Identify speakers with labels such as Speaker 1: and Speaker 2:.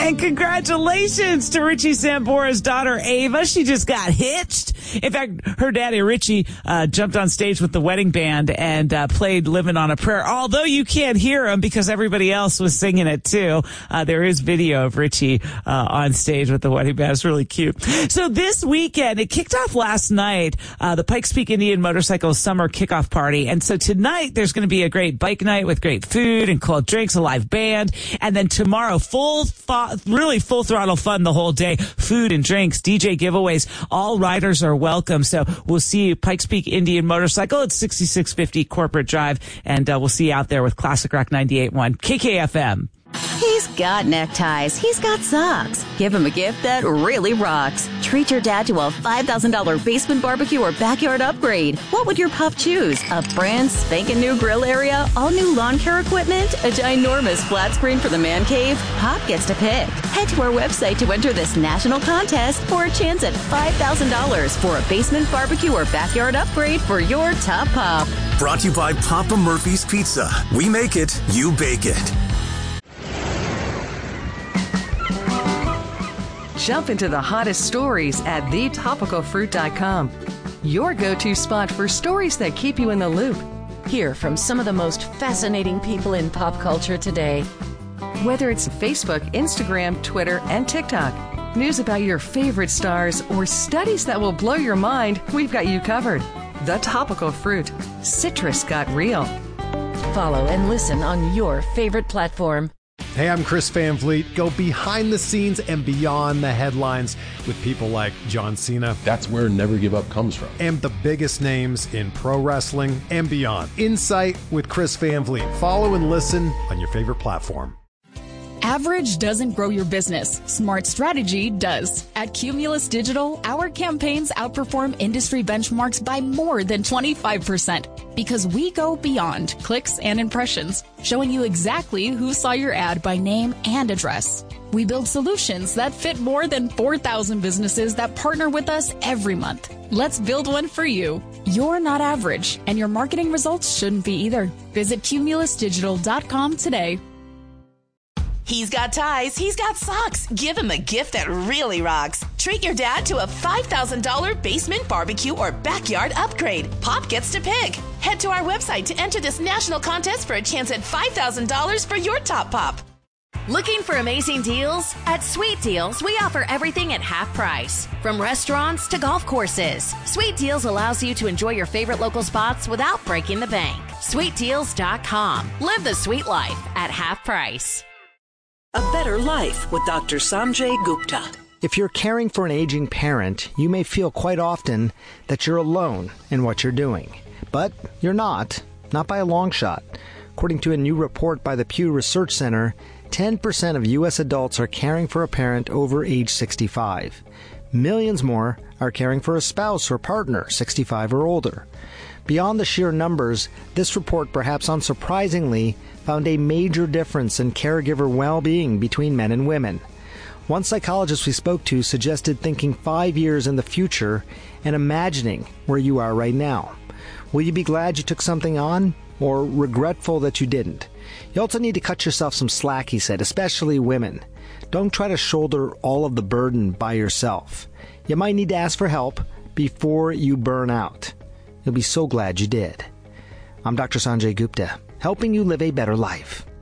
Speaker 1: And congratulations to Richie Sambora's daughter, Ava. She just got hitched. In fact, her daddy, Richie, jumped on stage with the wedding band and played Living on a Prayer. Although you can't hear him because everybody else was singing it too. There is video of Richie on stage with the wedding band. It's really cute. So this weekend, it kicked off last night, the Pikes Peak Indian Motorcycle Summer Kickoff Party. And so tonight, there's going to be a great bike night with great food and cold drinks, a live band. And then tomorrow, really full throttle fun the whole day. Food and drinks, DJ giveaways. All riders are welcome. So we'll see you Pikes Peak Indian Motorcycle at 6650 Corporate Drive. And we'll see you out there with Classic Rock 98.1 KKFM.
Speaker 2: He's got neckties. He's got socks. Give him a gift that really rocks. Treat your dad to a $5,000 basement barbecue or backyard upgrade. What would your pup choose? A brand spanking new grill area? All new lawn care equipment? A ginormous flat screen for the man cave? Pop gets to pick. Head to our website to enter this national contest for a chance at $5,000 for a basement barbecue or backyard upgrade for your top pop.
Speaker 3: Brought to you by Papa Murphy's Pizza. We make it, you bake it.
Speaker 4: Jump into the hottest stories at thetopicalfruit.com. Your go-to spot for stories that keep you in the loop.
Speaker 5: Hear from some of the most fascinating people in pop culture today.
Speaker 4: Whether it's Facebook, Instagram, Twitter, and TikTok, news about your favorite stars, or studies that will blow your mind, we've got you covered. The Topical Fruit. Citrus got real.
Speaker 5: Follow and listen on your favorite platform.
Speaker 6: Hey, I'm Chris Van Vliet. Go behind the scenes and beyond the headlines with people like John Cena.
Speaker 7: That's where Never Give Up comes from.
Speaker 6: And the biggest names in pro wrestling and beyond. Insight with Chris Van Vliet. Follow and listen on your favorite platform.
Speaker 8: Average doesn't grow your business. Smart strategy does. At Cumulus Digital, our campaigns outperform industry benchmarks by more than 25% because we go beyond clicks and impressions, showing you exactly who saw your ad by name and address. We build solutions that fit more than 4,000 businesses that partner with us every month. Let's build one for you. You're not average, and your marketing results shouldn't be either. Visit cumulusdigital.com today.
Speaker 9: He's got ties. He's got socks. Give him a gift that really rocks. Treat your dad to a $5,000 basement barbecue or backyard upgrade. Pop gets to pick. Head to our website to enter this national contest for a chance at $5,000 for your top pop.
Speaker 10: Looking for amazing deals? At Sweet Deals, we offer everything at half price. From restaurants to golf courses, Sweet Deals allows you to enjoy your favorite local spots without breaking the bank. SweetDeals.com. Live the sweet life at half price.
Speaker 11: A Better Life with Dr. Sanjay Gupta.
Speaker 12: If you're caring for an aging parent, you may feel quite often that you're alone in what you're doing. But you're not by a long shot. According to a new report by the Pew Research Center, 10% of U.S. adults are caring for a parent over age 65. Millions more are caring for a spouse or partner 65 or older. Beyond the sheer numbers, this report, perhaps unsurprisingly, found a major difference in caregiver well-being between men and women. One psychologist we spoke to suggested thinking 5 years in the future and imagining where you are right now. Will you be glad you took something on, or regretful that you didn't? You also need to cut yourself some slack, he said, especially women. Don't try to shoulder all of the burden by yourself. You might need to ask for help before you burn out. You'll be so glad you did. I'm Dr. Sanjay Gupta, helping you live a better life.